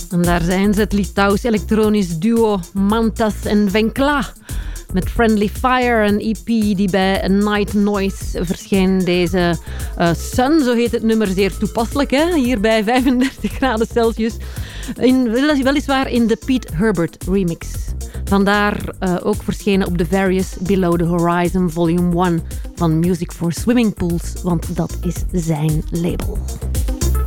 En daar zijn ze, het Litouws elektronisch duo Mantas en Venkla. Met Friendly Fire, een EP die bij Night Noise verscheen. Deze Sun, zo heet het nummer, zeer toepasselijk, hè? Hier bij 35 graden Celsius. Weliswaar in de Pete Herbert remix. Vandaar ook verschenen op The Various Below the Horizon Volume 1 van Music for Swimming Pools, want dat is zijn label.